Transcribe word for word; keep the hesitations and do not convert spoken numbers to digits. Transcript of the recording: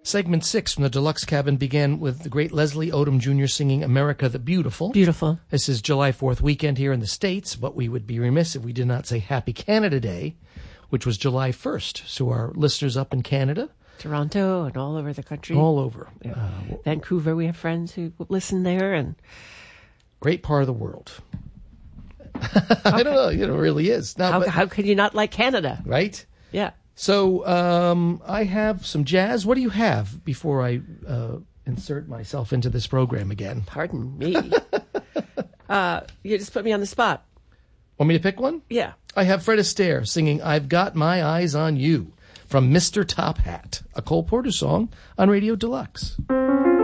Segment six from the Deluxe Cabin began with the great Leslie Odom Junior singing America the Beautiful. Beautiful. This is July fourth weekend here in the States, but we would be remiss if we did not say Happy Canada Day, which was July first. So our listeners up in Canada. Toronto and all over the country. All over. Yeah. Uh, Vancouver, we have friends who listen there. And great part of the world. I don't know. You know, it really is. Now, how, but, how could you not like Canada? Right? Yeah. So um, I have some jazz. What do you have before I uh, insert myself into this program again? Pardon me. uh, you just put me on the spot. Want me to pick one? Yeah. I have Fred Astaire singing I've Got My Eyes on You from Mister Top Hat, a Cole Porter song on Radio Deluxe.